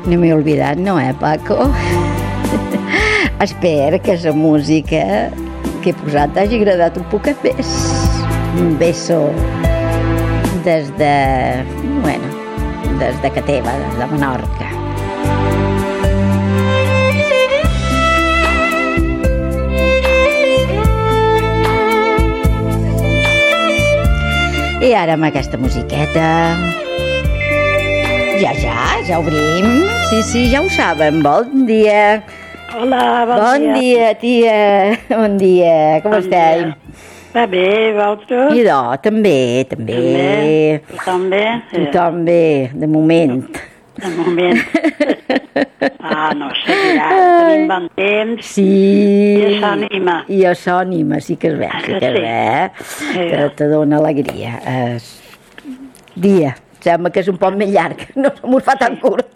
No m'he oblidat, no, Paco? Espero que la música que he posat t'hagi agradat un poquet més. Un beso des de que teva, des de Menorca. I ara amb aquesta musiqueta... Ja obrim. Sí, ja ho saben. Bon dia. Hola, bon dia. Tia. Bon dia, com esteu? Va bé, vosaltres? Jo, també. Tothom bé? Tothom bé, de moment. De moment. No sé, ja tenim bon temps. Sí. I això anima. I això anima, sí que és bé, que te dona alegria. Dia. Sembla que és un poc més llarg, no m'ho fa tan curt.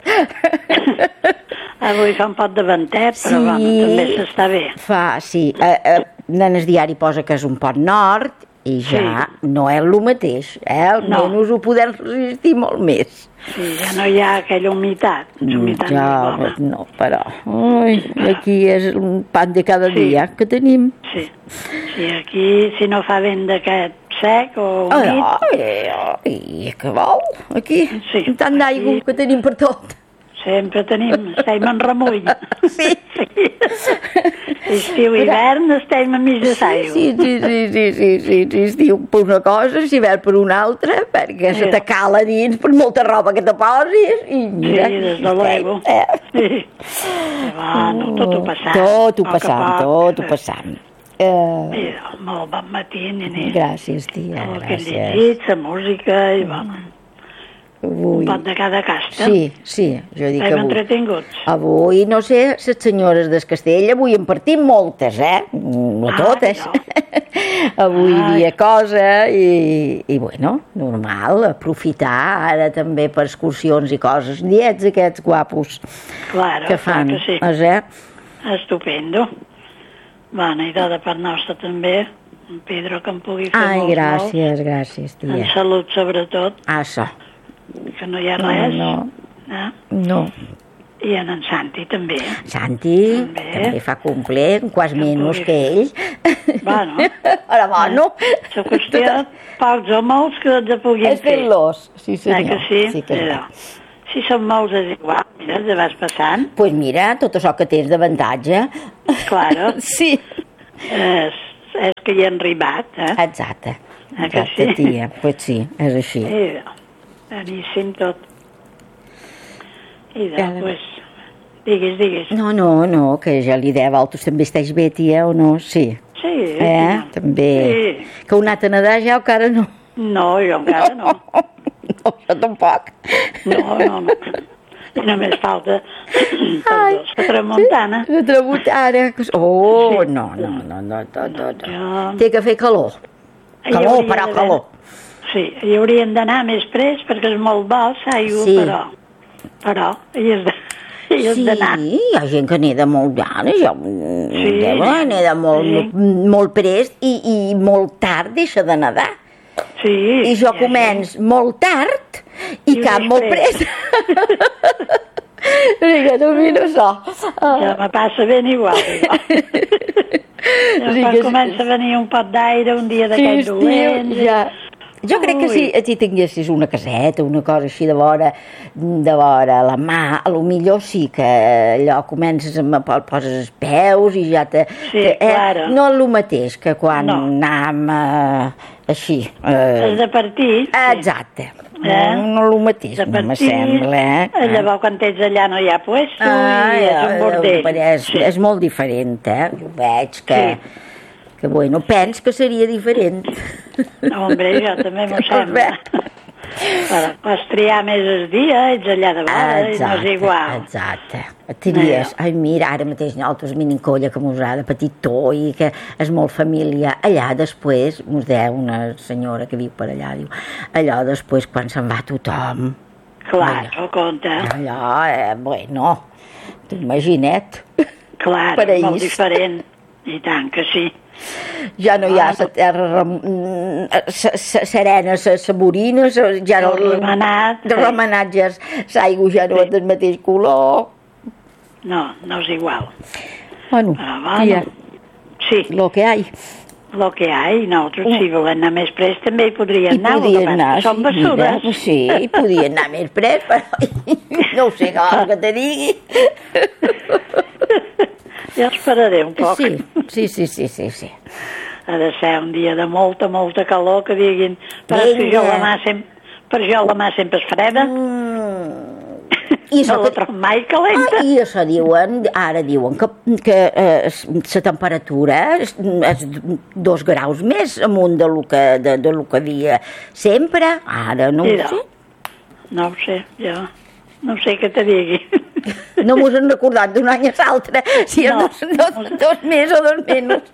Avui fa un pot de ventet, però també s'està bé. Sí. En el diari posa que és un pot nord i ja no és el mateix. Almenys ho podem resistir molt més. Sí, ja no hi ha aquella humitat. No, però aquí és un pan de cada dia que tenim. Sí, aquí si no fa vent d'aquest sec o humit... I que vol, aquí, tant d'aigua que tenim per tot. Sempre tenim, estem en remull. Sí. Estiu i hivern estem a mig de l'aigua. Sí, estiu per una cosa, hivern per una altra, perquè se te cala dins per molta roba que te posis i mira... Sí, des de l'aigua. Bueno, tot ho passant. Tot ho passant. Molt bon matí, nene. Gràcies, tia, gràcies. El que he llegit, la música i un pot de cada casta. Sí, jo dic Estem entretinguts. Avui, no sé, les senyores del Castell, avui hem partit moltes, no totes. Avui hi havia cosa i bueno, normal, aprofitar ara també per excursions i coses, diets aquests guapos que fan. Claro que sí. Estupendo. Bueno, i de part nostra també, en Pedro, que em pugui fer gràcies, tia. En salut, sobretot. Això. Que no hi ha res. No. I en Santi, també. Santi també fa cumple, quasi menys que ell. Bueno. Ara, bueno. La qüestió, pocs o molts que els puguin fer. És fer-los, sí senyor. Sí que sí. Si són molts és igual, mira, te vas passant. Doncs pues mira, tot això que tens d'avantatge. Claro. Sí. És que hi han arribat, Exacte, tia. Pues sí, és així. Boníssim tot. I doncs, digues. No, que ja li deia, vosaltres també estàs bé, tia, o no? Sí. Sí. També. Sí. Que heu anat a nedar ja o encara no? No, jo encara no. No, jo tampoc. No. I només falta la tramuntana. La tramuntana. No. Té que fer calor. Calor. Sí, hi haurien d'anar més pres perquè és molt bo l'aigua, però hi has d'anar. Sí, hi ha gent que neda molt gana, neda molt prest i molt tard deixa de nedar. Sí. I jo començo molt tard i cap molt prest. Vinga, domino això. Ja me passa ben igual. Quan comença a venir un pot d'aire, un dia d'aquests dolents... Jo crec que si tu tinguessis una caseta, una cosa així de vora la mà, potser sí que allò comences poses els peus i ja te... Sí, claro. No és el mateix que quan anàvem així. Has de partir. Exacte. No és el mateix, no me sembla. Llavors quan ets allà no hi ha puesto i és un bordell. És molt diferent, Jo veig que... Que bueno, pens que seria diferent. No, hombre, jo també m'ho sembla. Però pots triar més el dia, ets allà de vora i no és igual. Exacte. Tries, mira, ara mateix nosaltres venim colla que mos agrada petitó i que és molt família. Allà després, mos deia una senyora que viu per allà, diu, allò després quan se'n va tothom... Clar, ho compta. Allò, bueno, t'imagina't. Clar, molt diferent. I tant que sí. Ja no hi ha la terra serena, la morina, ja no... El remenat. De remenatges, l'aigua ja no és del mateix color. No, no és igual. Bueno, tia, sí, lo que hay. lo que hi ha, nosaltres si volem anar més pres també hi podrien anar. Podien anar, són bessudes. Mira, sí, podien anar més pres, però no ho sé què que te digui. Ja esperaré un poc. Sí. Ha de ser un dia de molta, molta calor, que diguin, per jo la mà sempre és freda. I no la trobo mai calenta. I això diuen, ara diuen que la temperatura és 2 graus més amunt de lo que havia sempre. Ara no ho sé. No ho sé, jo. No sé què te digui. No mos hem recordat d'un any a l'altre, si és dos més o 2 menys.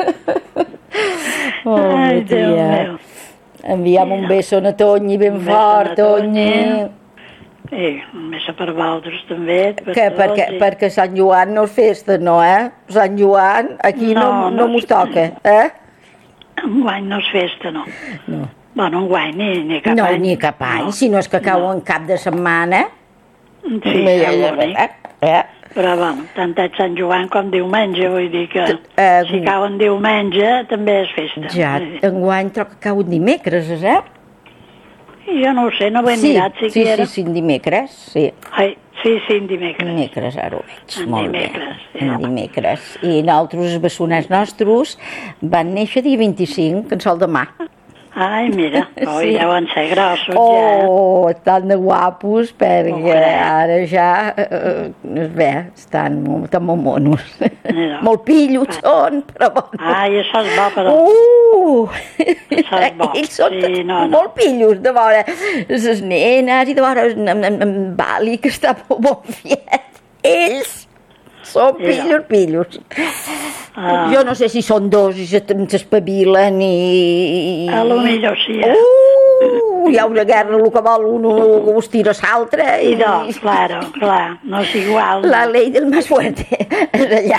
Ai, Déu meu. Enviem un beso a Toñi ben fort, Toñi. Un beso per vosaltres també. Perquè Sant Joan no és festa, no, Sant Joan aquí no mos toca, Enguany no és festa, no. Bueno, enguany ni cap any. No, ni cap any, si no és que cau en cap de setmana. Sí, però bueno, tant és Sant Joan com diumenge, vull dir que si cau en diumenge també és festa. Ja, enguany toca cau en dimecres, Jo no ho sé, no ho he mirat siquiera. Sí, dimecres, sí. Sí, dimecres. Dimecres, ara ho veig, molt bé. En dimecres. I nosaltres, els bessoners nostres, van néixer dia 25, en sol demà. Ai, mira, deuen ser grossos ja. Estan de guapos, perquè ara ja, bé, estan molt monos. Molt pillos són, però bueno. Ai, això és bo, però... Això és bo. Ells són molt pillos, de veure les nenes i de veure en Bali, que està molt fiet. Ells són pillos. Jo no sé si són 2 i s'espavilen i... A lo millor sí, hi ha una guerra, el que vol un ho tira a l'altre. Clar, no és igual. La ley del más fuerte és allà.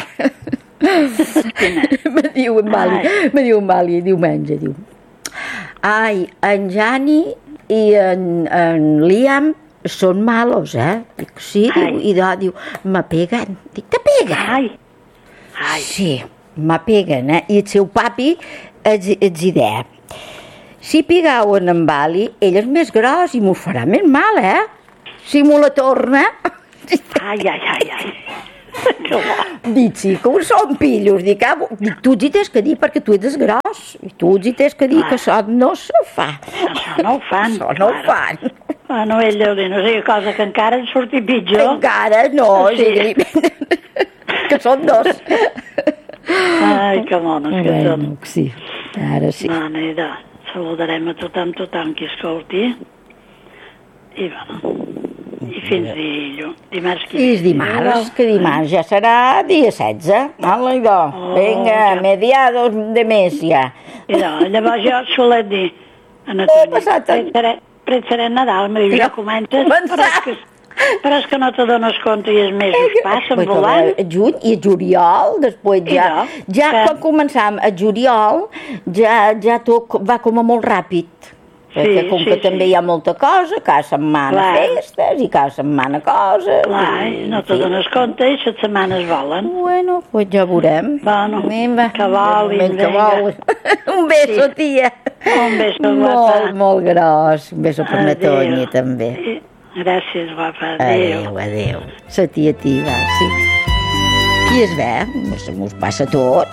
Me diu en Mali, diumenge, diu. Ai, en Jani i en Liam són malos, Dic, sí, i diu, me peguen. Dic, te peguen? Ai. Sí, me peguen, I el seu papi és idea. Si pigauen en Bali, ell és més gros i m'ho farà més mal, Si m'ho la torna... Ai. Dic, sí, que són pillos. Dic, tu els hi tens que dir perquè tu ets gros. I tu els hi tens que dir que això no se fa. Això no ho fan. Bueno, ell deu dir, no sé, cosa que encara en surti pitjor. Encara no, que són 2. Ai, que monos que són. Sí, ara sí. No, saludarem a tothom qui escolti. I bueno, i fins dimarts. I dimarts, que dimarts ja serà dia 16. Vinga, mediados de mes ja. Llavors jo solet dir a Natònia, pretzarem Nadal, me diu, ja comences, però és que no te dones compte i els mesos passen volant. Juny i juliol, després ja quan començam a juliol, ja tot va com a molt ràpid. Perquè com que també hi ha molta cosa, cada setmana festes i cada setmana coses. No te dones compte i les setmanes volen. Bueno, doncs ja veurem. Bueno, que volin, vinga. Un beso, tia. Un beso, guapa. Molt gros. Un beso per la Tonya, també. Gràcies, guapa. Adéu. La tia, sí. I és bé, mos passa tot.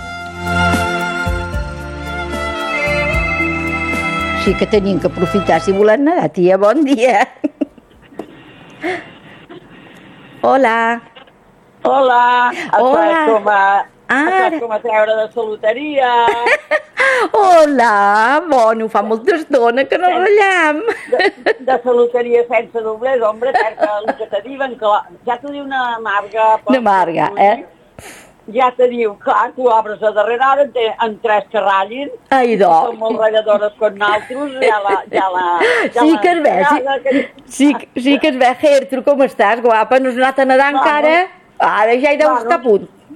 Sí que tenim que aprofitar si volem nedar, tia. Bon dia. Hola. Estàs com a treure de la loteria. Hola, bueno, fa molta estona que no rellam. De la loteria sense doblers, hombre, perquè el que te diuen, que ja t'ho diu una marga. Una marga, Ja te diu, clar, tu obres a darrere hora en 3 que ratllin. Ai, do. Som molt ratlladores com nosaltres, Sí que es ve, sí que es ve. Gertrude, com estàs, guapa? No has anat a nedar encara? Ara ja hi deus estar a punt.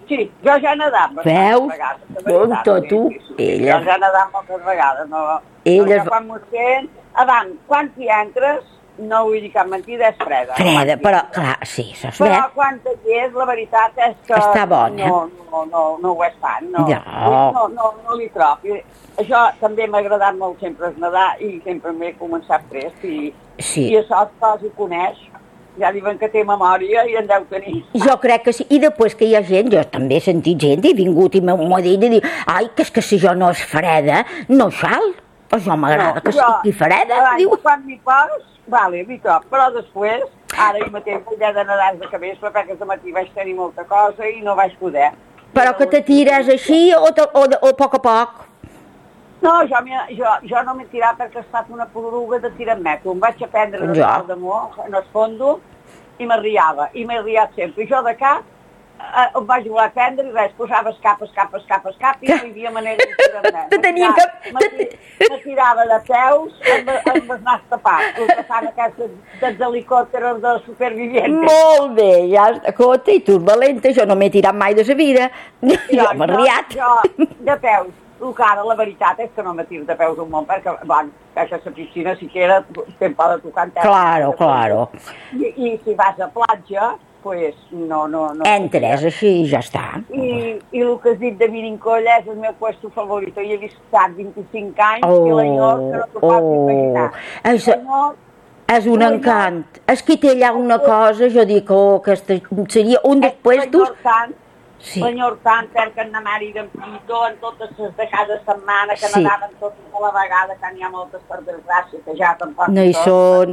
Sí, jo ja he nedat veus? Tonto, tu. Jo ja he nedat moltes vegades, no? Ella... Quan m'ho sent, quan t'hi entres, no vull dir cap mentida, és freda. Freda, però, clar, sí, això és però quan t'hi és, la veritat és que... Està bona. No ho és tant, no. No li trob. Això també m'ha agradat molt sempre nedar i sempre m'he començat prest i això es coneix. Ja diuen que té memòria i en deu tenir. Jo crec que sí. I després que hi ha gent, jo també he sentit gent, he vingut i m'ho dit i diu, ai, que és que si jo no és freda, no sal. Això m'agrada que sigui freda. Quan m'hi pos, vale, m'hi trob. Però després, ara mateix ja de nedar de cabell, perquè aquest matí vaig tenir molta cosa i no vaig poder. Però que te tires així o a poc a poc? No, jo no m'he tirat perquè he estat una poruga de tir en metro. Em vaig aprendre de dalt d'amor, en el fondo, i m'arriava. I m'he arriat sempre. I jo de cap em vaig voler aprendre i res, posava escap, i no hi havia manera de tirar en metro. Me tirava de peus amb els nas tapats. El que fan aquests helicòpteros de supervivientes. Molt bé, ja escolta, i tu valenta, jo no m'he tirat mai de sa vida. Jo m'he arriat. Jo, de peus. El que ara la veritat és que no me tiro de peus un món perquè, bueno, que la piscina si queda te'n poden tocar en terra. Claro. I si vas a platja, pues no. Entres així i ja està. I el que has dit de Virincolla és el meu puesto favorit. Hi he viscut 25 anys i l'enyor que no t'ho pots imaginar. És un encant. És que té allà una cosa, jo dic, que seria un dels puestos... L'enyor tant, perquè en Namari d'en Pito, en totes les de cada setmana, que nadaven totes a la vegada, que n'hi ha moltes per desgràcia, que ja tampoc... No hi són.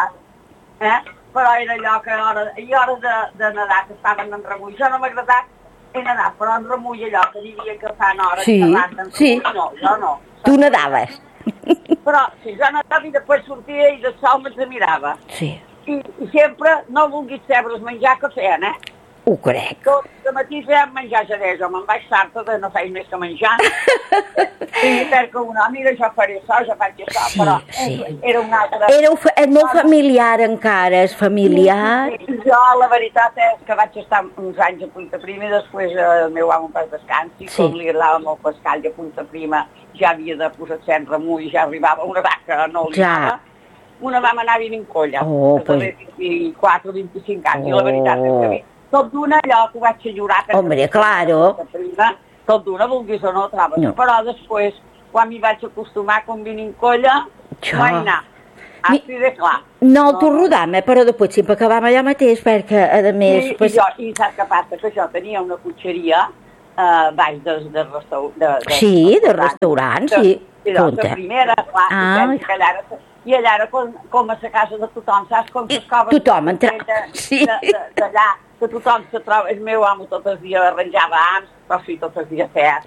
Però era allò que hi ha hores de nedar, que estaven en remull. Jo no m'ha agradat nedar, però en remull allò, que diria que fan hores que van en remull, no, jo no. Tu nadaves. Però sí, jo nedava i després sortia i de sol me'ls mirava. Sí. I sempre no vulguis sebres menjar que feien, Ho crec. Tot de matí fèiem menjar jadès, o me'n vaig sarta de no feia més que menjar. I perquè mira, jo faré això, jo faig això, però era un altre... És molt familiar encara, és familiar. Jo, la veritat és que vaig estar uns anys a Punta Prima i després el meu amo per descansi, com li agradava molt pescar a Punta Prima, ja havia de posar-se en remull, ja arribava una vaca, no li anava. Una vam anar a Virincolla, de 24 o 25 anys, i la veritat és que tot d'una allò que ho vaig ajudar. Hombre, claro. Tot d'una, vulguis o no, trobes. No. Però després, quan m'hi vaig acostumar com Virincolla, vaig anar. Així de clar. No el torrodam, però després sempre acabam allà mateix, perquè, a més... I saps què passa? Que jo tenia una cotxeria baix de restaurant. Sí, de restaurant, sí. I de la primera, clar, i allà era com a la casa de tothom, saps? Com les coves tothom entrava, sí. D'allà, que tothom se troba, el meu amo tots els dies arranjava ams, però sí, tots els dies feia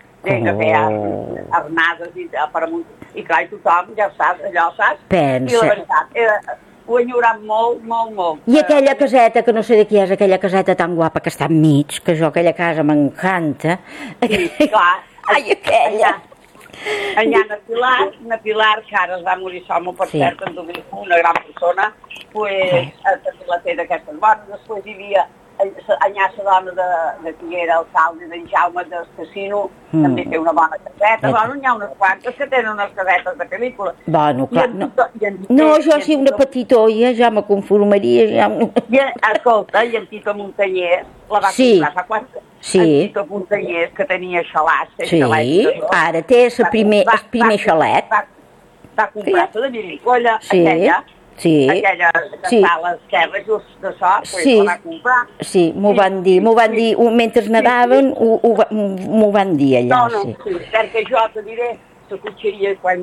armades i per amunt, i clar, tothom ja saps, allò saps? Pensa. I la veritat, ho he enyorat molt. I aquella caseta, que no sé de qui és, aquella caseta tan guapa que està enmig, que jo aquella casa m'encanta. Sí, clar. Ai, aquella. Allà na Pilar, que ara es va morir som, per cert, en Dominic, una gran persona, pues, també la té d'aquestes bones. Després hi havia allà la dona de qui era alcalde d'en Jaume del Casino, també té una bona caseta. Bueno, n'hi ha unes quantes que tenen unes casetes de pel·lícula. Bueno, clar, no, jo si una petita olla ja me conformaria. Escolta, i en Tito Montañés la va comprar fa quatre. Sí. En Tito Montañés, que tenia xalats. Sí, ara té el primer xalet. Va comprar-se de Virincolla, aquella. Sí. Aquella que està a l'esquerra just de sort, la va comprar. Sí, m'ho van dir, mentre nedaven, m'ho van dir allà. No, perquè jo te diré, la cotxeria, quan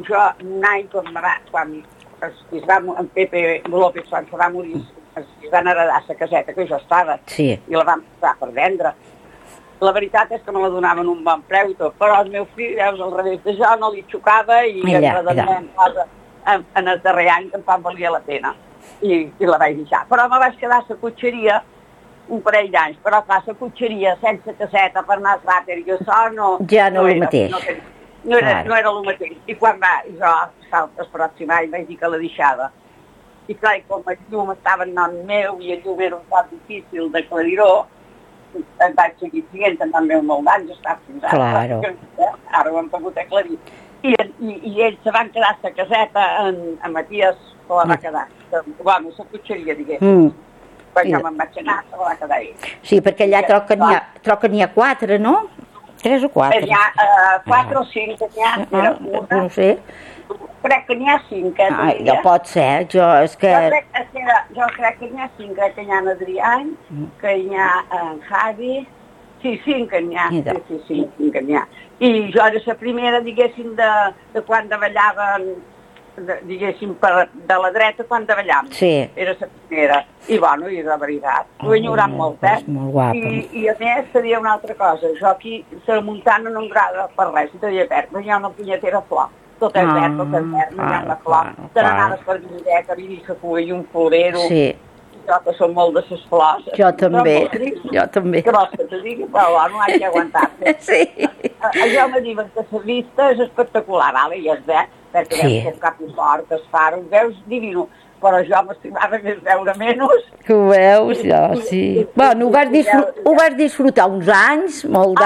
en Pepe López, quan se va morir, es van heredar la caseta que jo estava, i la van posar per vendre. La veritat és que me la donaven un bon preu i tot, però el meu fill, al revés de jo, no li xocava i agradament en el darrer any tampoc valia la pena i la vaig deixar. Però me vaig quedar a la cotxeria un parell d'anys, però clar, la cotxeria sense caseta per anar al vàter i això ja no era el mateix. No era el mateix. I quan jo, el pròxim any, vaig dir que la deixava. I clar, com el llum estava en nom meu i el llum era un poc difícil d'aclarir-ho, en vaig seguir dient, també molt d'anys, està fins ara. Claro. Ara ho hem pogut aclarir. I ells se van quedar a la caseta en Matías, se la va quedar. Bueno, la cotxeria, diguéssim. Quan jo me'n vaig anar, se la va quedar ell. Sí, perquè allà troc que n'hi ha 4, no? 3 o 4? N'hi ha 4 o 5, n'hi ha una. No sé. Crec que n'hi ha 5, no pot ser, és que... Jo crec que n'hi ha 5, crec que hi ha en Adrián, que hi ha en Javi... Sí, 5 n'hi ha, sí, 5 n'hi ha. I jo era la primera, diguéssim, de quan ballàvem, diguéssim, de la dreta quan ballàvem. Sí. Era la primera. I, bueno, i de veritat, ho he enyorat molt, molt guapa. I a més, seria una altra cosa. Jo aquí, la muntanya no m'agrada per res, si t'havia verd, però hi ha una punyetera flor. Tot és verd, no hi ha una flor. Te n'anaves per Vinideta, Vinica Cuba i un florero. Sí. Jo que som molt de les flors. Jo també. Què vols que te digui? Però no haig d'aguantar-se. Sí. Jo me diuen que la vista és espectacular, i és verd, perquè veus com cap i fort, es faro, veus divino. Però jo m'estimava més veure menys. Que ho veus, jo, sí. Bueno, ho vas disfrutar uns anys, molts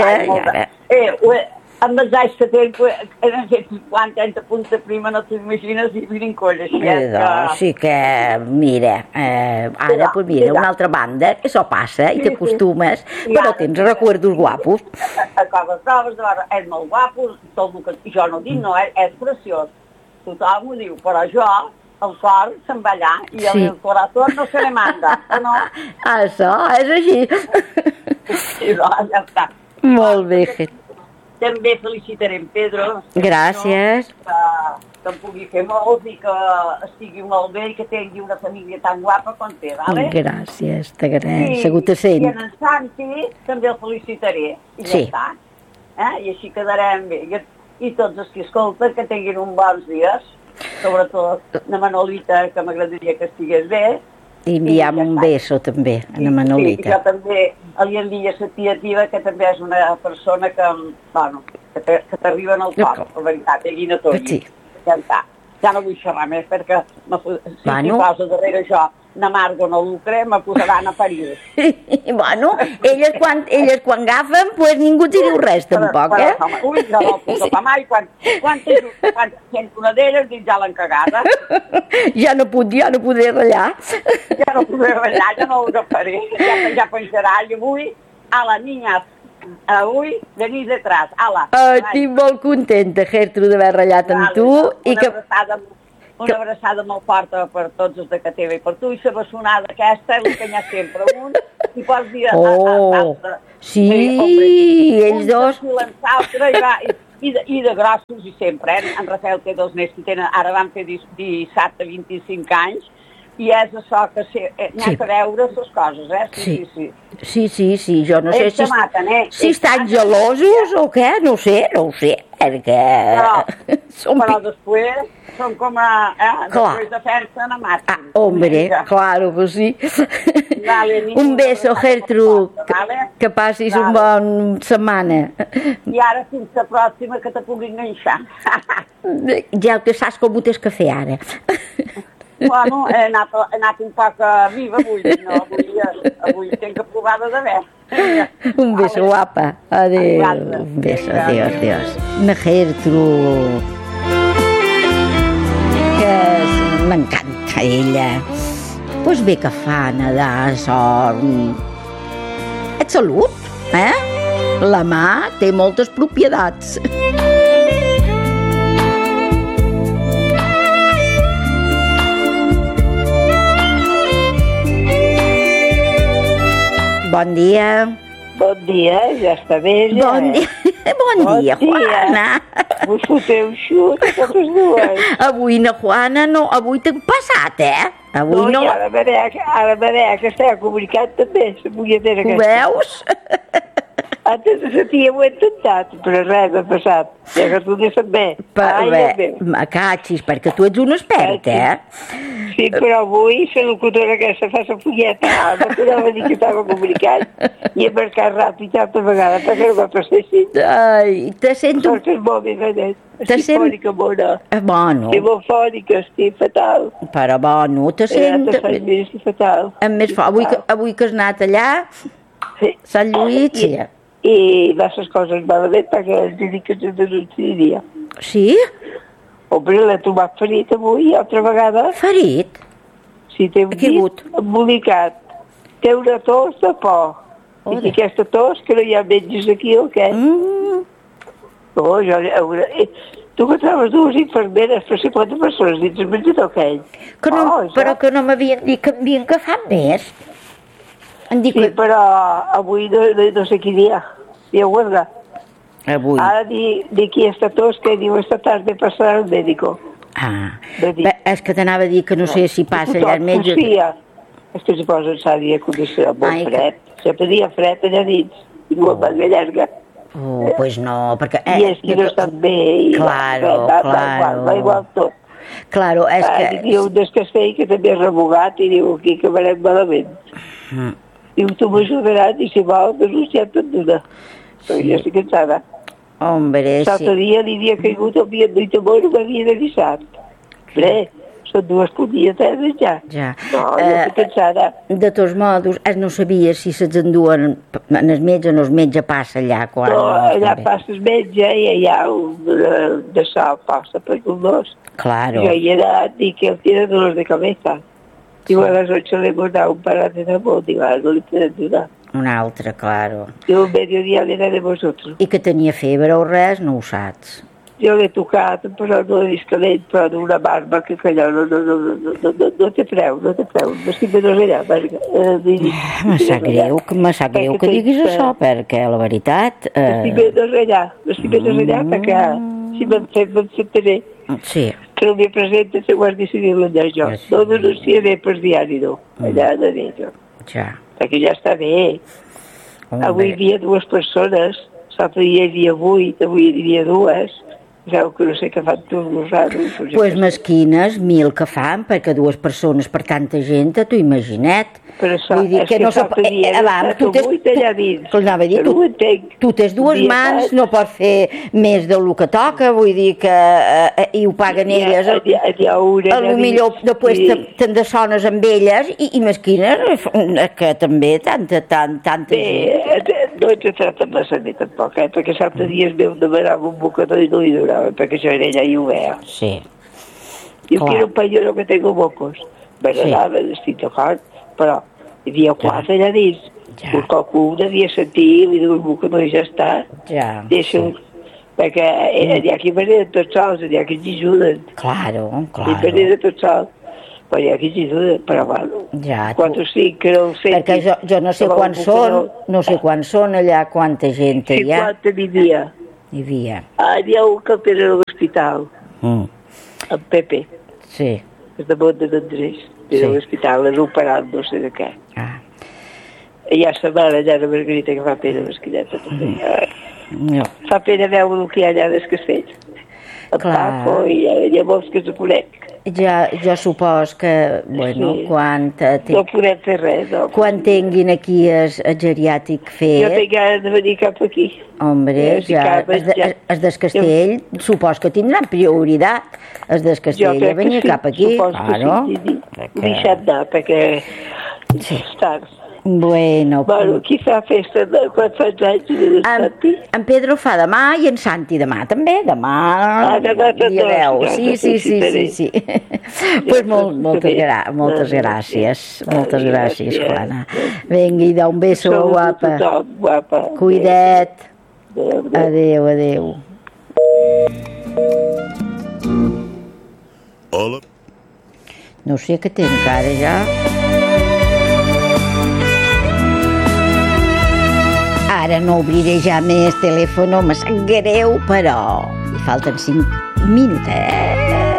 anys, amb els anys que tenc, hem fet 50 punts de prima, no t'imagines, i vinen colles. Sí que, mira, ara, pues mira, una altra banda, això passa i t'acostumes, però tens recuerdos guapos. Com es trobes, és molt guapo, jo no dic, no, és preciós. Tothom ho diu, però jo, el cor se'n va allà i el corazón no se le manda, no? Això, és així. Sí, no, ja està. Molt bé, també felicitaré en Pedro. Gràcies. Que em pugui fer molts i que estigui molt bé i que tingui una família tan guapa com té, vale? Gràcies, t'agraeix, segur te sent. I en Santi també el felicitaré. I ja està. I així quedarem bé. I tots els que escolten que tinguin uns bons dies. Sobretot la Manolita, que m'agradaria que estigués bé. I enviam un beso també a la Manolita. Sí, jo també li envia la tia Tiva, que també és una persona que, bueno, que t'arriba en el cor, la veritat, i guina tot. Sí. Ja no vull xerrar més, perquè si posa darrere jo n'amargo no lucre, me posaran a parir. Bueno, elles quan agafen, pues ningú t'hi diu res, tampoc, eh? Ui, no l'ho puc agafar mai, quan sento una d'elles, dic ja l'han cagada. Ja no podré ratllar. Ja no podré ratllar, ja no l'agafaré, ja penjarà, i avui, a la niña, avui venís detrás, ala. Estic molt contenta, Gertrude, d'haver ratllat amb tu. Una abraçada molt forta per tots els de Cateva i per tu, i la bessonada aquesta és el que n'hi ha sempre un, i pots dir a l'altre. Sí, ells dos. I de grossos, i sempre, en Rafael té 2 nets que tenen, ara van fer dissabte 25 anys, i és això que n'hi ha que veure les coses, eh? Sí, jo no sé si estan gelosos o què, no ho sé, perquè... Però després són com després de fer-se en mata. Hombre, claro que sí. Un beso, Gertrude, que passis un bon setmana. I ara fins la pròxima que te pugui enganxar. Ja que saps com ho tens que fer ara. Bueno, he anat un poc viva avui, no? Avui tinc que provar de bé. Un beso, guapa. Adéu. Un beso, adiós. Una Gertrude, que m'encanta ella. Pues bé que fa nedar, sort. Et salut, eh? La mà té moltes propietats. Bon dia. Bon dia, ja està bé, ja. Bon dia, Juana. Vos foteu xut, totes dues. Avui na Juana no, avui t'hem passat, eh? Avui no. Ara Maria, que estava comunicat també, la mulletera aquesta. Ho veus? Antes de la tia ho he intentat, però res ha passat. Ja que tu n'hi sap bé. Cachis, perquè tu ets un expert, eh? Sí, però avui la locutora aquesta fa la fulleta. No t'anava a dir que estava comunicat i he marcat ràpid altra vegada perquè no va passessin. Ai, te sento... Sort que és molt ben net. Estic fònica, bona. Bueno. Estic molt fònica, estic fatal. Però bueno, te sento... Estic fatal. Avui que has anat allà... Sant Lluís, sí. I les coses malament perquè els dic que se denunciaria. Sí? Hombre, l'he trobat ferit avui, altra vegada. Ferit? Sí, té un dit embolicat. Té una tos de por. I aquesta tos, que no hi ha metges aquí o què? Oh, tu que trobes dues infermeres per 50 persones dins el menjador aquell. Però que no m'havien dit que havien agafat més. Sí, però avui no sé quin dia. Dia huelga. Avui. Ara di qui esta tos que diu esta tarde passarà al médico. És que t'anava a dir que no sé si passa allà al metge. És que si posa en sària condició molt fred. Sempre dia fred allà dins. I no va llarga. Pues no, perquè... I és que no estan bé. Claro. Va igual tot. Claro, és que... Diu un descastell que també és remugat i diu aquí que veurem malament. Diu, tu m'ajudaràs i si vol, denunciar tot d'una. Però jo estic cansada. Hombre, sí. L'altre dia li havia caigut el dia de Itamor i m'havia de dissabte. Bé, són dues punyetetes ja. No, jo estic cansada. De tots modos, no sabia si se'ls enduen en el metge o no el metge passa allà quan... No, allà passa el metge i allà un de sal passa per un dos. Claro. Jo hi he anat i que él tiene dolor de cabeza. Diu, a las 8 le hemos dado un paracetamol. Digo, no le pueden durar. Un altre, claro. Diu, un mediodía le daré vosotros. I que tenia febre o res, no ho saps. Jo l'he tocat, però no he vist calent, però d'una barba que allò no té preu, no té preu. M'estic de allà, perquè... Me sap greu que diguis això, perquè la veritat... M'estic de allà, perquè si m'han fet bé. Sí. Que no m'hi presenta la Guàrdia Civil allà jo. No denunciaré per diari, no. Allà de dir jo. Ja. Perquè ja està bé. Avui hi havia dues persones, l'altre dia hi havia 8, avui hi havia 2. Sabeu que no sé què fan tots nosaltres. Pues mesquines, 1000 que fan, perquè 2 persones per tanta gent, t'ho imagina't. Però això, és que l'altre dia tu tens 8 allà dins. Tu tens 2 mans, no pots fer més del que toca, vull dir que i ho paguen elles. Millor després te'n dessones amb elles i mesquines, que també tanta gent. Bé, no ens tracten massa bé tampoc, perquè l'altre dia es veu demanar un bocador i no li donava, perquè això era ella i ho veia. Sí. Yo quiero un pañuelo que tengo mocos. Bueno, nada, estic d'acord, però hi havia 4 allà dins. Qualcú devia sentir i li diu un bocador i ja està. Deixa'ho, perquè hi ha qui venien tots sols, hi ha qui ens ajuden. Claro. Hi venien tots sols. Però hi ha qui ens ajuden, però bueno, 4 o 5 que no ho sé. Perquè jo no sé quants són allà, quanta gent hi ha. 50 n'hi havia. Hi havia. Hi ha un que el tenen a l'hospital, en Pepe. Sí. És de Mont d'Andrés. És a l'hospital, és operat, no sé de què. Hi ha sa mare allà de Margarita que fa pena l'esquineta també. Fa pena veure el que hi ha allà des castells. El Paco, i hi ha molts que se conec. Jo supos que, bueno, quan... No podem fer res, no. Quan tinguin aquí el geriàtric fet... Jo tinc ganes de venir cap aquí. Hombre, els del Castell, supos que tindran prioritat, els del Castell, de venir cap aquí. Supos que sí, deixat anar, perquè... Bueno, qui fa festa quan fa anys de Santi? En Pedro fa demà i en Santi demà també, demà dia 10. Sí. Pues moltes gràcies, Juana. Vinga, i un beso, guapa. Cuida't. Adéu. Hola. No sé què té encara ja. Ara no obriré ja més telèfon, me sap greu, però hi falten 5 minuts.